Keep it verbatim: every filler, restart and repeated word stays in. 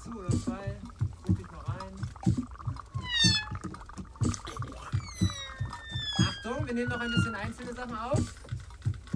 zu oder zwei. Guck dich mal rein. Achtung, wir nehmen noch ein bisschen einzelne Sachen auf.